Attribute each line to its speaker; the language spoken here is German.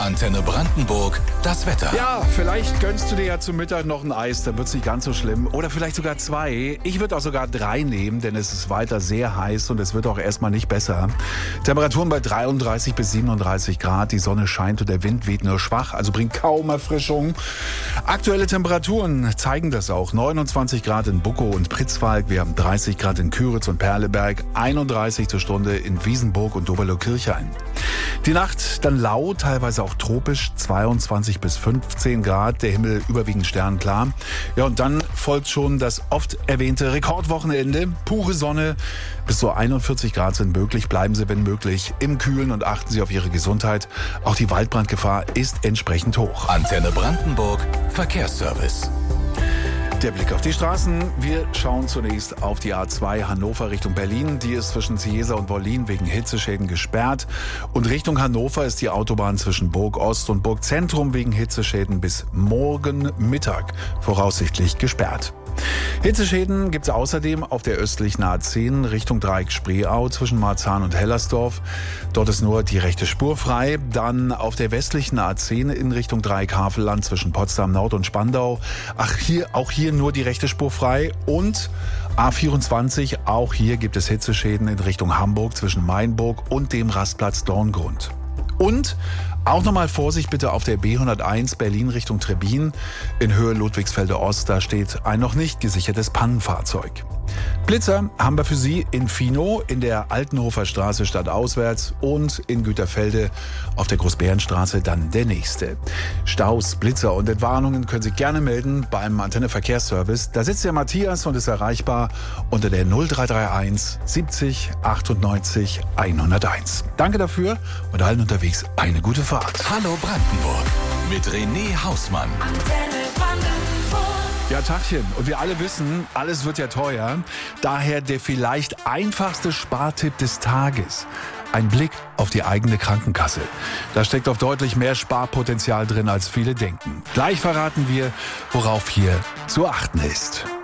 Speaker 1: Antenne Brandenburg, das Wetter.
Speaker 2: Ja, vielleicht gönnst du dir ja zum Mittag noch ein Eis, dann wird es nicht ganz so schlimm. Oder vielleicht sogar 2. Ich würde auch sogar 3 nehmen, denn es ist weiter sehr heiß und es wird auch erstmal nicht besser. Temperaturen bei 33 bis 37 Grad, die Sonne scheint und der Wind weht nur schwach, also bringt kaum Erfrischung. Aktuelle Temperaturen zeigen das auch. 29 Grad in Buckow und Pritzwalk, wir haben 30 Grad in Küritz und Perleberg, 31 zur Stunde in Wiesenburg und Doberlo-Kirchhain. Die Nacht dann lau, teilweise auch tropisch, 22 bis 15 Grad, der Himmel überwiegend sternklar. Ja, und dann folgt schon das oft erwähnte Rekordwochenende. Pure Sonne, bis zu 41 Grad sind möglich. Bleiben Sie, wenn möglich, im Kühlen und achten Sie auf Ihre Gesundheit. Auch die Waldbrandgefahr ist entsprechend hoch.
Speaker 1: Antenne Brandenburg, Verkehrsservice.
Speaker 2: Der Blick auf die Straßen. Wir schauen zunächst auf die A2 Hannover Richtung Berlin. Die ist zwischen Ciesa und Wollin wegen Hitzeschäden gesperrt. Und Richtung Hannover ist die Autobahn zwischen Burg Ost und Burg Zentrum wegen Hitzeschäden bis morgen Mittag voraussichtlich gesperrt. Hitzeschäden gibt es außerdem auf der östlichen A10 Richtung Dreieck Spreeau zwischen Marzahn und Hellersdorf. Dort ist nur die rechte Spur frei. Dann auf der westlichen A10 in Richtung Dreieck Havelland zwischen Potsdam Nord und Spandau. Auch hier nur die rechte Spur frei. Und A24, auch hier gibt es Hitzeschäden in Richtung Hamburg zwischen Mainburg und dem Rastplatz Dorngrund. Und auch nochmal Vorsicht bitte auf der B101 Berlin Richtung Trebbin in Höhe Ludwigsfelde Ost. Da steht ein noch nicht gesichertes Pannenfahrzeug. Blitzer haben wir für Sie in Finow, in der Altenhofer Straße stadtauswärts und in Güterfelde auf der Großbärenstraße dann der nächste. Staus, Blitzer und Entwarnungen können Sie gerne melden beim Antenne Verkehrsservice. Da sitzt der Matthias und ist erreichbar unter der 0331 70 98 101. Danke dafür und allen unterwegs eine gute Fahrt.
Speaker 1: Hallo Brandenburg mit René Hausmann.
Speaker 3: Antenne Brandenburg.
Speaker 2: Ja, Tagchen. Und wir alle wissen, alles wird ja teuer. Daher der vielleicht einfachste Spartipp des Tages. Ein Blick auf die eigene Krankenkasse. Da steckt auf deutlich mehr Sparpotenzial drin, als viele denken. Gleich verraten wir, worauf hier zu achten ist.